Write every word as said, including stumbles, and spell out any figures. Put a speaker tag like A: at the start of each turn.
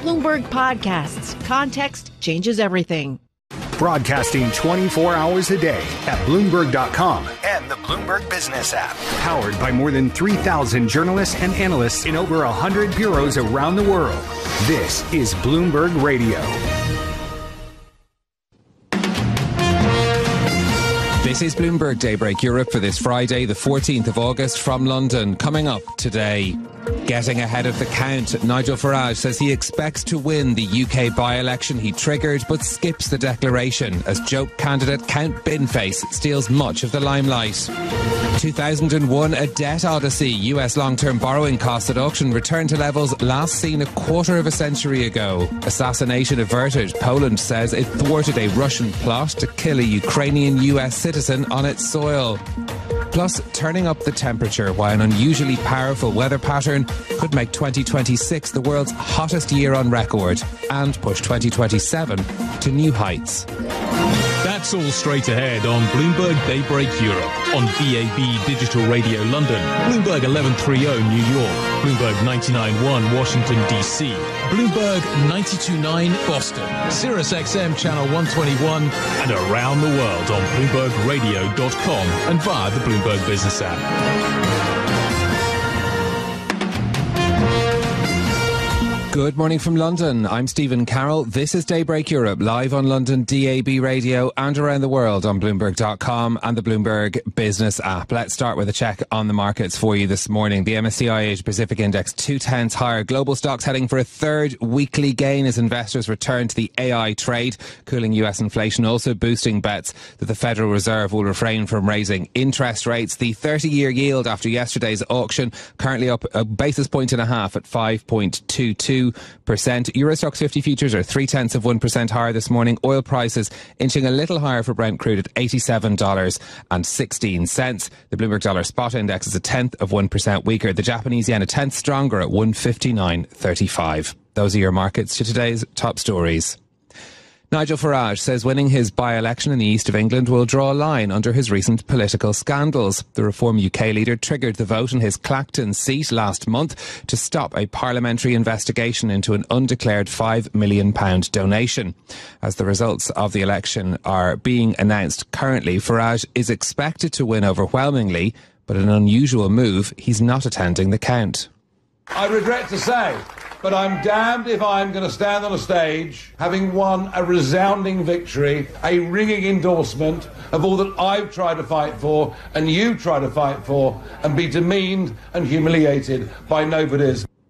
A: Bloomberg Podcasts. Context changes everything.
B: Broadcasting twenty-four hours a day at Bloomberg dot com and the Bloomberg Business app. Powered by more than three thousand journalists and analysts in over one hundred bureaus around the world. This is Bloomberg Radio.
C: This is Bloomberg Daybreak Europe for this Friday, the fourteenth of August from London. Coming up today, getting ahead of the count, Nigel Farage says he expects to win the U K by-election he triggered, but skips the declaration as joke candidate Count Binface steals much of the limelight. two thousand one, a debt odyssey. U S long-term borrowing costs at auction returned to levels last seen a quarter of a century ago. Assassination averted. Poland says it thwarted a Russian plot to kill a Ukrainian U S citizen on its soil. Plus, turning up the temperature, why an unusually powerful weather pattern could make twenty twenty-six the world's hottest year on record and push twenty twenty-seven to new heights.
D: That's all straight ahead on Bloomberg Daybreak Europe, on D A B Digital Radio London, Bloomberg eleven thirty New York, Bloomberg ninety-nine point one Washington, D C, Bloomberg ninety-two point nine Boston, Sirius X M Channel one twenty-one, and around the world on Bloomberg Radio dot com and via the Bloomberg Business app.
C: Good morning from London. I'm Stephen Carroll. This is Daybreak Europe, live on London D A B Radio and around the world on Bloomberg dot com and the Bloomberg Business app. Let's start with a check on the markets for you this morning. The M S C I Asia Pacific Index two tenths higher. Global stocks heading for a third weekly gain as investors return to the A I trade. Cooling U S inflation also boosting bets that the Federal Reserve will refrain from raising interest rates. The thirty-year yield after yesterday's auction currently up a basis point and a half at five point two two percent. Eurostoxx fifty futures are three tenths of one percent higher this morning. Oil prices inching a little higher for Brent crude at eighty-seven dollars and sixteen cents. The Bloomberg Dollar Spot Index is a tenth of one percent weaker. The Japanese yen a tenth stronger at one fifty-nine thirty-five. Those are your markets to today's top stories. Nigel Farage says winning his by-election in the east of England will draw a line under his recent political scandals. The Reform U K leader triggered the vote in his Clacton seat last month to stop a parliamentary investigation into an undeclared five million pounds donation. As the results of the election are being announced currently, Farage is expected to win overwhelmingly, but an unusual move, he's not attending the count.
E: I regret to say, but I'm damned if I'm going to stand on a stage having won a resounding victory, a ringing endorsement of all that I've tried to fight for and you try to fight for, and be demeaned and humiliated by nobody's